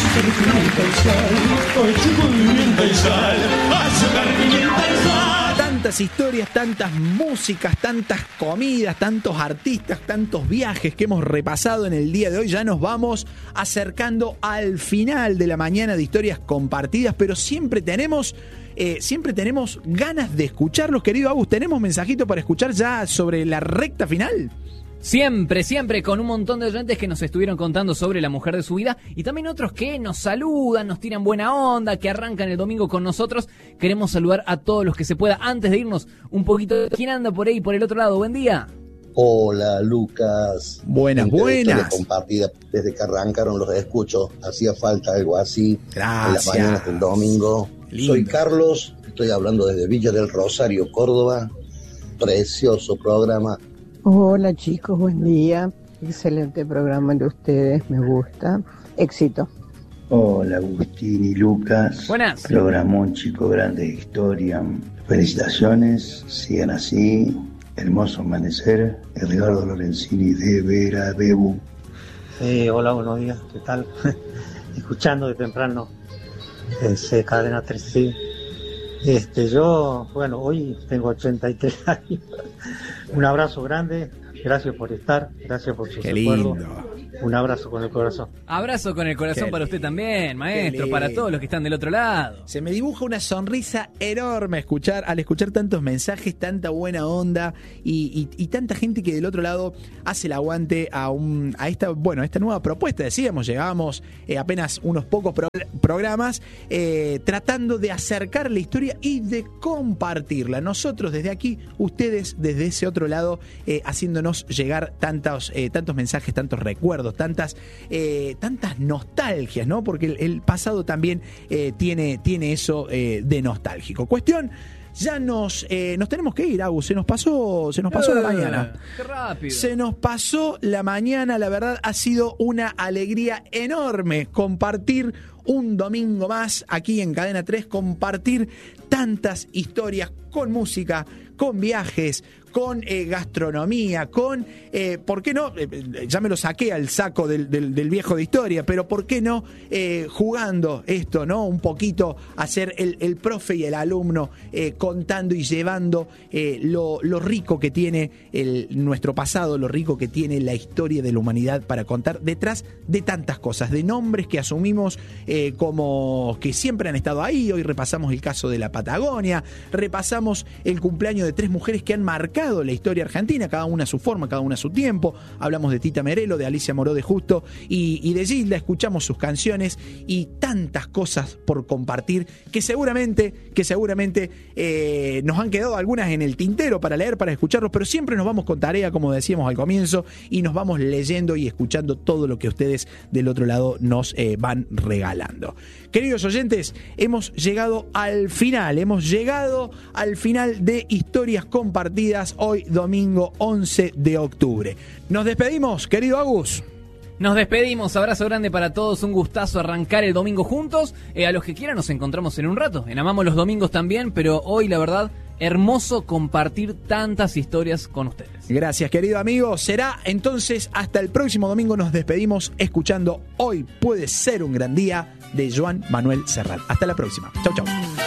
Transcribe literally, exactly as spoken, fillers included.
Tantas historias, tantas músicas, tantas comidas, tantos artistas, tantos viajes que hemos repasado en el día de hoy. Ya nos vamos acercando al final de la mañana de historias compartidas, pero siempre tenemos, eh, siempre tenemos ganas de escucharlos, querido Agus. ¿Tenemos mensajito para escuchar ya sobre la recta final? Siempre, siempre con un montón de oyentes que nos estuvieron contando sobre la mujer de su vida y también otros que nos saludan, nos tiran buena onda, que arrancan el domingo con nosotros. Queremos saludar a todos los que se pueda. Antes de irnos, un poquito de quién anda por ahí, por el otro lado. Buen día. Hola, Lucas. Buenas, buenas. Compartida desde que arrancaron los escucho. Hacía falta algo así. Gracias. En las mañanas del domingo. Lindo. Soy Carlos, estoy hablando desde Villa del Rosario, Córdoba. Precioso programa. Hola chicos, buen día. Excelente programa de ustedes, me gusta. Éxito. Hola Agustín y Lucas. Buenas. Programón chico grande de historia. Felicitaciones, sigan así. Hermoso amanecer. Edgardo Lorenzini de Vera Bebu. Sí, hola, buenos días, ¿qué tal? Escuchando de temprano ese Cadena tres C. Este, yo, bueno, hoy tengo ochenta y tres años. Un abrazo grande, gracias por estar, gracias por sus recuerdos. Un abrazo con el corazón. Abrazo con el corazón Qué para usted también, maestro, Qué para todos los que están del otro lado. Se me dibuja una sonrisa enorme escuchar, al escuchar tantos mensajes, tanta buena onda y, y, y tanta gente que del otro lado hace el aguante a un a esta bueno a esta nueva propuesta. Decíamos, llegábamos eh, apenas unos pocos pro, programas eh, tratando de acercar la historia y de compartirla. Nosotros desde aquí, ustedes desde ese otro lado, eh, haciéndonos llegar tantos, eh, tantos mensajes, tantos recuerdos, tantas, eh, tantas nostalgias, ¿no? Porque el, el pasado también eh, tiene, tiene eso eh, de nostálgico. Cuestión, ya nos, eh, nos tenemos que ir, Agus. Se nos pasó, se nos pasó eh, la mañana. Qué rápido. Se nos pasó la mañana, la verdad ha sido una alegría enorme compartir un domingo más aquí en Cadena tres, compartir tantas historias con música, con viajes, con eh, gastronomía, con, eh, ¿por qué no? Eh, ya me lo saqué al saco del, del, del viejo de historia, pero ¿por qué no eh, jugando esto, ¿no? Un poquito a ser el, el profe y el alumno, eh, contando y llevando eh, lo, lo rico que tiene el, nuestro pasado, lo rico que tiene la historia de la humanidad para contar detrás de tantas cosas, de nombres que asumimos eh, como que siempre han estado ahí. Hoy repasamos el caso de la Patagonia, repasamos el cumpleaños de tres mujeres que han marcado la historia argentina, cada una a su forma, cada una a su tiempo. Hablamos de Tita Merelo, de Alicia Moró de Justo y, y de Gilda, escuchamos sus canciones y tantas cosas por compartir que seguramente, que seguramente eh, nos han quedado algunas en el tintero para leer, para escucharlos, pero siempre nos vamos con tarea, como decíamos al comienzo, y nos vamos leyendo y escuchando todo lo que ustedes del otro lado nos eh, van regalando. Queridos oyentes, hemos llegado al final, hemos llegado al final de Historias Compartidas, hoy domingo once de octubre. Nos despedimos, querido Agus. Nos despedimos, abrazo grande para todos, un gustazo arrancar el domingo juntos. Eh, a los que quieran nos encontramos en un rato, en Amamos los Domingos también, pero hoy la verdad, hermoso compartir tantas historias con ustedes. Gracias, querido amigo. Será entonces hasta el próximo domingo. Nos despedimos escuchando Hoy Puede Ser un Gran Día de Joan Manuel Serrat. Hasta la próxima. Chau, chau.